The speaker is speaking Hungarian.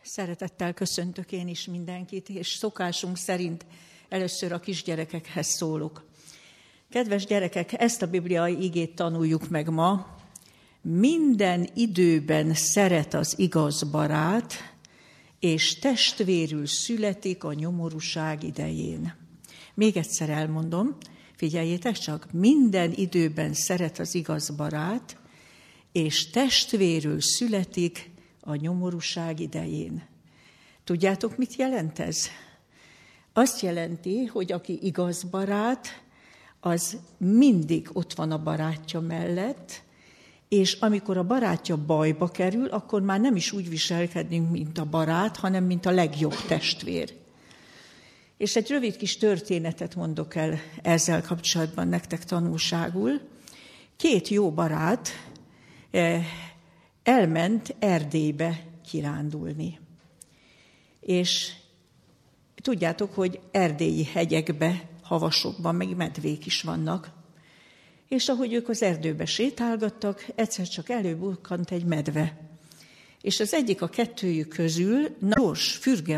Szeretettel köszöntök én is mindenkit, és szokásunk szerint először a kisgyerekekhez szólok. Kedves gyerekek, ezt a bibliai igét tanuljuk meg ma. Minden időben szeret az igaz barát, és testvérül születik a nyomorúság idején. Még egyszer elmondom, figyeljétek csak, minden időben szeret az igaz barát, és testvérül születik a nyomorúság idején. Tudjátok, mit jelent ez? Azt jelenti, hogy aki igaz barát, az mindig ott van a barátja mellett, és amikor a barátja bajba kerül, akkor már nem is úgy viselkedünk, mint a barát, hanem mint a legjobb testvér. És egy rövid kis történetet mondok el ezzel kapcsolatban nektek tanulságul. 2 jó barát elment Erdélybe kirándulni. És tudjátok, hogy erdélyi hegyekbe, havasokban, meg medvék is vannak. És ahogy ők az erdőbe sétálgattak, egyszer csak előbukkant egy medve. És az egyik a kettőjük közül gyors, fürge